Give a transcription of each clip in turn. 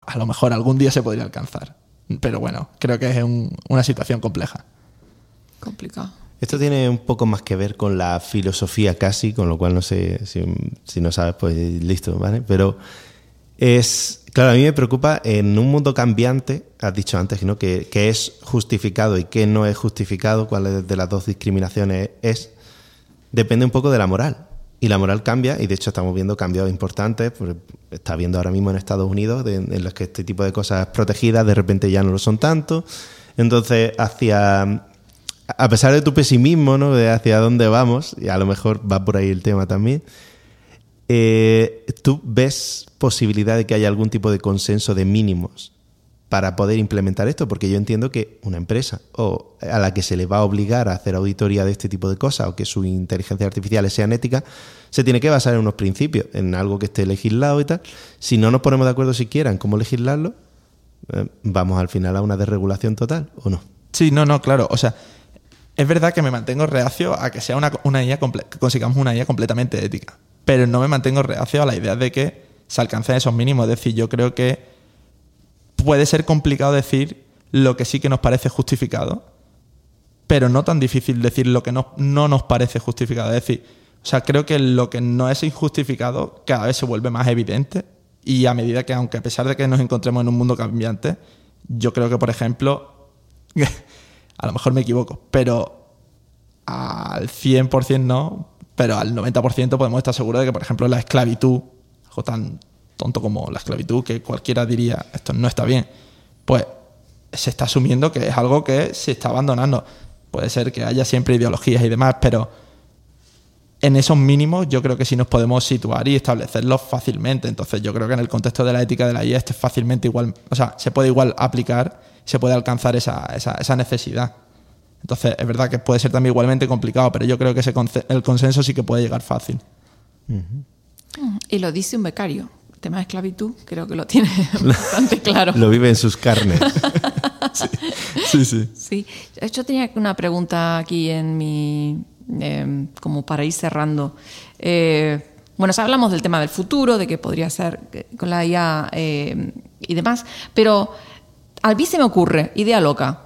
a lo mejor algún día se podría alcanzar. Pero bueno, creo que es una situación compleja. Complicado. Esto tiene un poco más que ver con la filosofía casi, con lo cual no sé si no sabes, pues listo, ¿vale? Pero claro, a mí me preocupa en un mundo cambiante, has dicho antes, ¿no? Que es justificado y que no es justificado, cuál de las dos discriminaciones depende un poco de la moral. Y la moral cambia, y de hecho estamos viendo cambios importantes, pues está viendo ahora mismo en Estados Unidos, en los que este tipo de cosas protegidas de repente ya no lo son tanto. Entonces, a pesar de tu pesimismo, ¿no? De hacia dónde vamos, y a lo mejor va por ahí el tema también, ¿tú ves posibilidad de que haya algún tipo de consenso de mínimos para poder implementar esto? Porque yo entiendo que una empresa o a la que se le va a obligar a hacer auditoría de este tipo de cosas o que sus inteligencias artificiales sean éticas, se tiene que basar en unos principios, en algo que esté legislado y tal. Si no nos ponemos de acuerdo siquiera en cómo legislarlo, ¿vamos al final a una desregulación total o no? Sí, no, claro. O sea, es verdad que me mantengo reacio a que sea una IA que consigamos una IA completamente ética, pero no me mantengo reacio a la idea de que se alcancen esos mínimos. Es decir, yo creo que puede ser complicado decir lo que sí que nos parece justificado, pero no tan difícil decir lo que no nos parece justificado. Es decir, o sea, creo que lo que no es injustificado cada vez se vuelve más evidente, y a medida que, aunque a pesar de que nos encontremos en un mundo cambiante, yo creo que, por ejemplo, a lo mejor me equivoco, pero al 100% no, pero al 90% podemos estar seguros de que, por ejemplo, la esclavitud, algo tan tonto como la esclavitud, que cualquiera diría esto no está bien, pues se está asumiendo que es algo que se está abandonando. Puede ser que haya siempre ideologías y demás, pero en esos mínimos yo creo que sí nos podemos situar y establecerlos fácilmente. Entonces yo creo que en el contexto de la ética de la IA esto es fácilmente igual, o sea, se puede igual aplicar, se puede alcanzar esa necesidad. Entonces es verdad que puede ser también igualmente complicado, pero yo creo que el consenso sí que puede llegar fácil. Y lo dice un becario. El tema de esclavitud creo que lo tiene bastante claro. Lo vive en sus carnes. Sí. Yo tenía una pregunta aquí en mi... como para ir cerrando. Bueno, ya hablamos del tema del futuro, de que podría ser con la IA y demás, pero a mí se me ocurre, idea loca,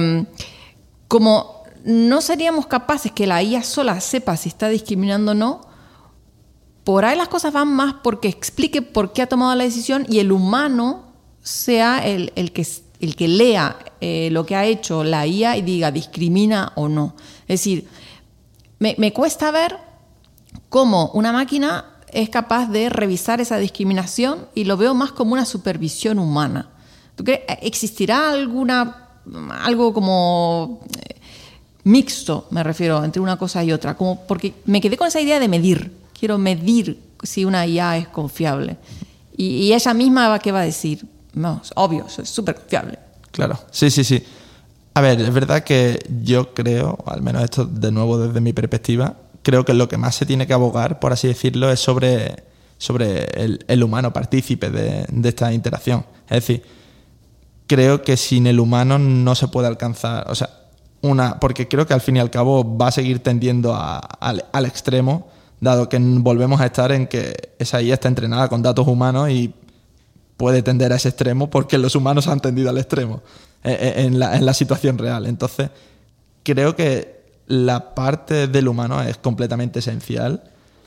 como no seríamos capaces que la IA sola sepa si está discriminando o no, por ahí las cosas van más porque explique por qué ha tomado la decisión y el humano sea el que lea lo que ha hecho la IA y diga discrimina o no. Es decir, me cuesta ver cómo una máquina es capaz de revisar esa discriminación, y lo veo más como una supervisión humana. ¿Tú crees? ¿Existirá algo como mixto, me refiero, entre una cosa y otra? Como porque me quedé con esa idea de medir. Quiero medir si una IA es confiable. Y ella misma, ¿qué va a decir? No, es obvio, es súper confiable. Claro, sí. A ver, es verdad que yo creo, al menos esto de nuevo desde mi perspectiva, creo que lo que más se tiene que abogar, por así decirlo, es sobre el humano partícipe de esta interacción. Es decir, creo que sin el humano no se puede alcanzar, o sea, porque creo que al fin y al cabo va a seguir tendiendo al extremo, dado que volvemos a estar en que esa IA está entrenada con datos humanos y puede tender a ese extremo porque los humanos han tendido al extremo en la situación real. Entonces, creo que la parte del humano es completamente esencial,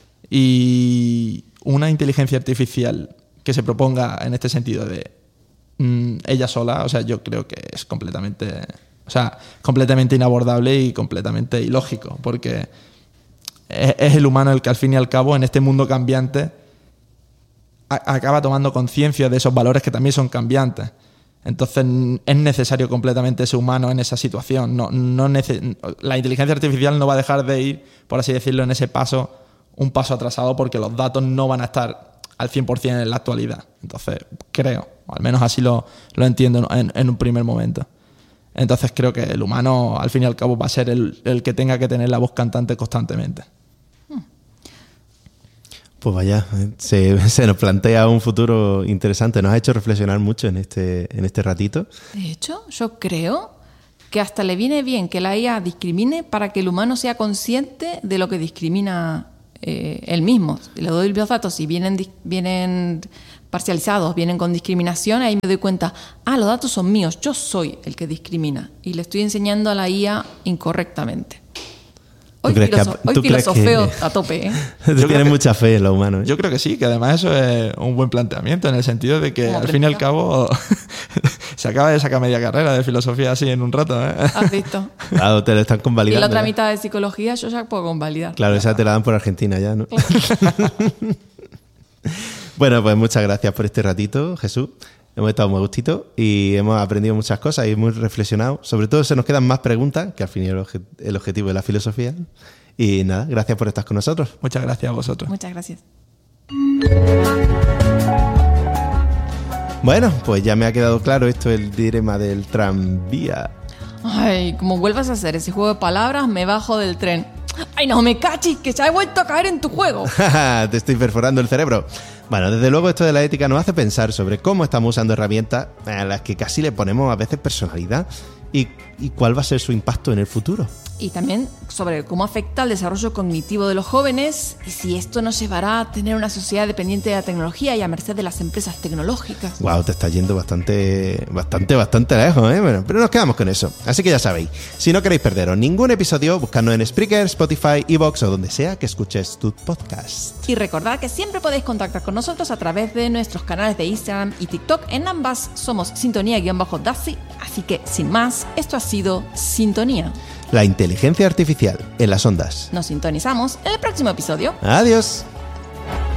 y una inteligencia artificial que se proponga en este sentido de ella sola, o sea, yo creo que es completamente inabordable y completamente ilógico, porque es el humano el que al fin y al cabo en este mundo cambiante acaba tomando conciencia de esos valores que también son cambiantes. Entonces es necesario completamente ese humano en esa situación. La inteligencia artificial no va a dejar de ir, por así decirlo, en ese paso, un paso atrasado, porque los datos no van a estar al 100% en la actualidad. Entonces creo, o al menos así lo entiendo en un primer momento. Entonces creo que el humano al fin y al cabo va a ser el que tenga que tener la voz cantante constantemente. Pues vaya, se nos plantea un futuro interesante. Nos ha hecho reflexionar mucho en este ratito. De hecho, yo creo que hasta le viene bien que la IA discrimine para que el humano sea consciente de lo que discrimina él mismo. Le doy los datos y vienen parcializados, vienen con discriminación, ahí me doy cuenta, los datos son míos, yo soy el que discrimina y le estoy enseñando a la IA incorrectamente. Hoy filosofeo a tope, ¿eh? Tú tienes mucha fe en lo humano, ¿eh? Yo creo que sí, que además eso es un buen planteamiento, en el sentido de que al fin y al cabo se acaba de sacar media carrera de filosofía así en un rato, ¿eh? ¿Has visto? Claro, te lo están convalidando. Y la otra mitad de psicología yo ya puedo convalidar. Claro, esa te la dan por Argentina ya, ¿no? Bueno, pues muchas gracias por este ratito, Jesús. Hemos estado muy gustito y hemos aprendido muchas cosas y hemos reflexionado. Sobre todo se nos quedan más preguntas, que al fin es el objetivo de la filosofía. Y nada, gracias por estar con nosotros. Muchas gracias a vosotros. Muchas gracias. Bueno, pues ya me ha quedado claro esto, el dilema del tranvía. Ay, como vuelvas a hacer ese juego de palabras, me bajo del tren. ¡Ay, no me cachis! ¡Que ya he vuelto a caer en tu juego! Te estoy perforando el cerebro. Bueno, desde luego esto de la ética nos hace pensar sobre cómo estamos usando herramientas a las que casi le ponemos a veces personalidad y cuál va a ser su impacto en el futuro. Y también sobre cómo afecta al desarrollo cognitivo de los jóvenes y si esto nos llevará a tener una sociedad dependiente de la tecnología y a merced de las empresas tecnológicas. Wow, te está yendo bastante lejos, ¿eh? Bueno, pero nos quedamos con eso. Así que ya sabéis, si no queréis perderos ningún episodio, buscadnos en Spreaker, Spotify, iVoox o donde sea que escuches tu podcast. Y recordad que siempre podéis contactar con nosotros a través de nuestros canales de Instagram y TikTok. En ambas somos Sintonía-Daci. Así que, sin más, esto ha sido Sintonía. La inteligencia artificial en las ondas. Nos sintonizamos en el próximo episodio. Adiós.